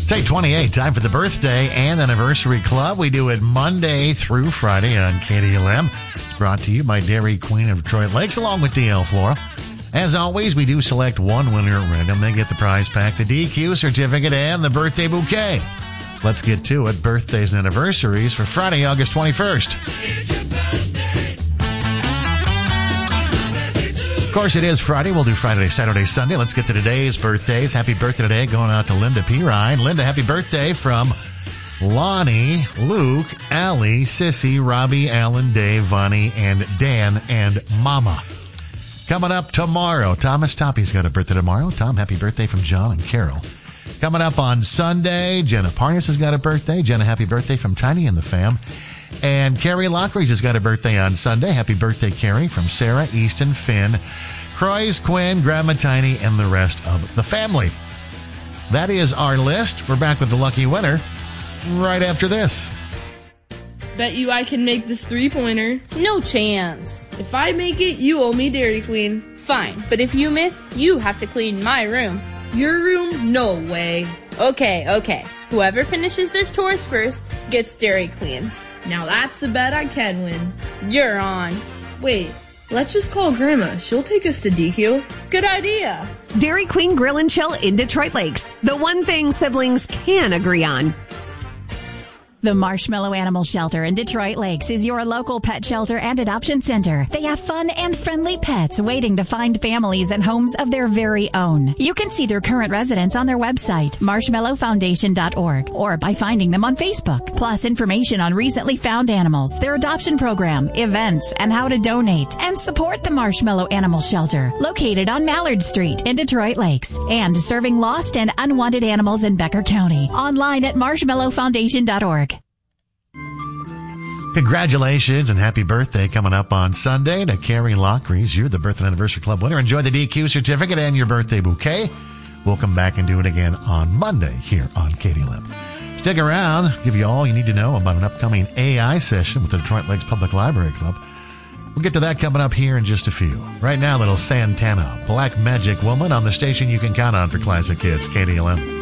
It's 8:28, time for the birthday and anniversary club. We do it Monday through Friday on KDLM. It's brought to you by Dairy Queen of Detroit Lakes, along with DL Flora. As always, we do select one winner at random. They get the prize pack, the DQ certificate, and the birthday bouquet. Let's get to it. Birthdays and anniversaries for Friday, August 21st. Of course, it is Friday. We'll do Friday, Saturday, Sunday. Let's get to today's birthdays. Happy birthday today going out to Linda Pirine. Linda, happy birthday from Lonnie, Luke, Allie, Sissy, Robbie, Alan, Dave, Vonnie, and Dan, and Mama. Coming up tomorrow, Thomas Toppy's got a birthday tomorrow. Tom, happy birthday from John and Carol. Coming up on Sunday, Jenna Parnas has got a birthday. Jenna, happy birthday from Tiny and the fam. And Carrie Lockridge has got a birthday on Sunday. Happy birthday, Carrie, from Sarah, Easton, Finn, Croys, Quinn, Grandma Tiny, and the rest of the family. That is our list. We're back with the lucky winner right after this. Bet you I can make this three-pointer. No chance. If I make it, you owe me Dairy Queen. Fine, but if you miss, you have to clean my room. Your room? No way. Okay. Whoever finishes their chores first gets Dairy Queen. Now that's a bet I can win. You're on. Wait, let's just call Grandma. She'll take us to DQ. Good idea. Dairy Queen Grill and Chill in Detroit Lakes. The one thing siblings can agree on. The Marshmallow Animal Shelter in Detroit Lakes is your local pet shelter and adoption center. They have fun and friendly pets waiting to find families and homes of their very own. You can see their current residents on their website, marshmallowfoundation.org, or by finding them on Facebook. Plus information on recently found animals, their adoption program, events, and how to donate and support the Marshmallow Animal Shelter, located on Mallard Street in Detroit Lakes, and serving lost and unwanted animals in Becker County. Online at marshmallowfoundation.org. Congratulations and happy birthday coming up on Sunday to Carrie Lockridge. You're the Birth and Anniversary Club winner. Enjoy the DQ certificate and your birthday bouquet. We'll come back and do it again on Monday here on KDLM. Stick around. Give you all you need to know about an upcoming AI session with the Detroit Lakes Public Library Club. We'll get to that coming up here in just a few. Right now, little Santana, Black Magic Woman on the station you can count on for classic hits, KDLM.